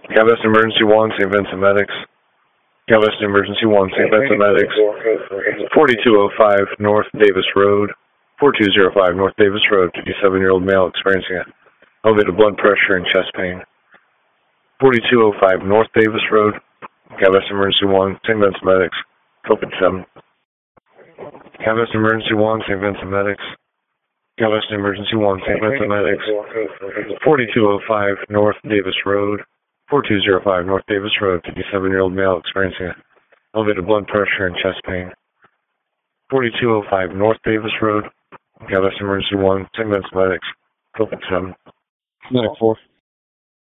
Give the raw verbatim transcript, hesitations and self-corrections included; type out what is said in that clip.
Galveston Emergency one, Saint Vincent Medics. Galveston Emergency one, Saint Vincent Medics. forty-two oh five North Davis Road. forty-two oh five North Davis Road. fifty-seven-year-old male experiencing elevated blood pressure and chest pain. forty-two oh five North Davis Road. Galveston Emergency one, Saint Vincent Medics. Open seven. Galveston Emergency one, Saint Vincent Medics. Galveston Emergency one, Saint Vincent Medics. forty-two oh five North Davis Road. forty-two oh five North Davis Road. fifty-seven-year-old male experiencing elevated blood pressure and chest pain. forty-two oh five North Davis Road. Galveston Emergency one, Saint Vincent Medics. Open seven. Medic four.